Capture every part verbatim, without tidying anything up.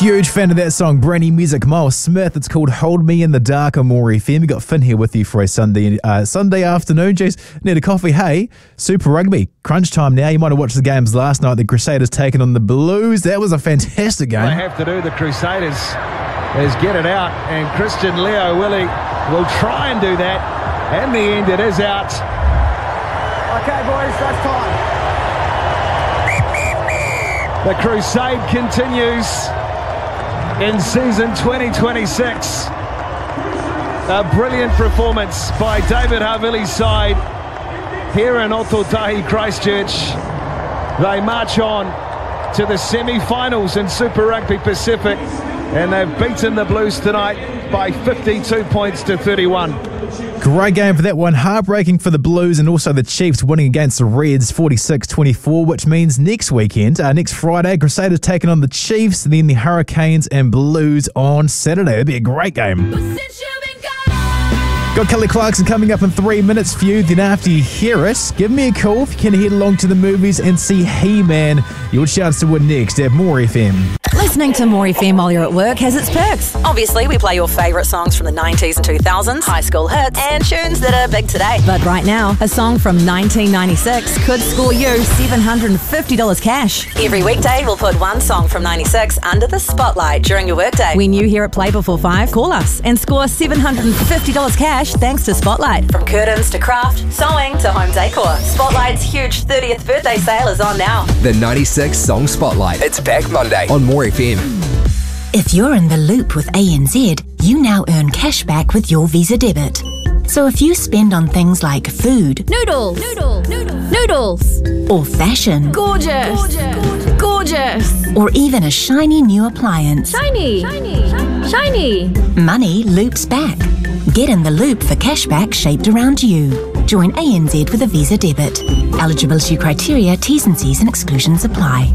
Huge fan of that song, brand new music, Miles Smith. It's called Hold Me in the Dark on More F M. We got Finn here with you for a Sunday uh, Sunday afternoon. Jeez, need a coffee. Hey, Super Rugby, crunch time now. You might have watched the games last night. The Crusaders taking on the Blues. That was a fantastic game. What they have to do, the Crusaders, is get it out, and Christian Leo Willie will try and do that. In the end, it is out. Okay, boys, that's time. The crusade continues in season twenty twenty-six. A brilliant performance by David Havili's side here in Otautahi, Christchurch. They march on to the semi-finals in Super Rugby Pacific, and they've beaten the Blues tonight by fifty-two points to thirty-one. Great game for that one. Heartbreaking for the Blues, and also the Chiefs winning against the Reds forty-six twenty-four, which means next weekend, uh, next Friday, Crusaders taking on the Chiefs, then the Hurricanes and Blues on Saturday. That'd be a great game. Got Kelly Clarkson coming up in three minutes for you. Then after you hear us, give me a call if you can head along to the movies and see He-Man. Your chance to win next at More F M. Listening to More F M while you're at work has its perks. Obviously, we play your favourite songs from the nineties and two thousands, high school hits, and tunes that are big today. But right now, a song from nineteen ninety-six could score you seven hundred fifty dollars cash. Every weekday, we'll put one song from ninety-six under the spotlight during your workday. When you hear it play before five, call us and score seven hundred fifty dollars cash thanks to Spotlight. From curtains to craft, sewing to home decor, Spotlight's huge thirtieth birthday sale is on now. The ninety-six Song Spotlight. It's back Monday on More F M. If you're in the loop with A N Z, you now earn cash back with your Visa debit. So if you spend on things like food, noodles, noodles, noodles, noodles, or fashion, gorgeous, gorgeous, gorgeous, or even a shiny new appliance, shiny, shiny, shiny, money loops back. Get in the loop for cashback shaped around you. Join A N Z with a Visa debit. Eligibility criteria, T's and C's and exclusions apply.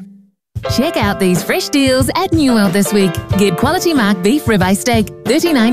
Check out these fresh deals at New World this week. Get quality mark beef ribeye steak, thirty-nine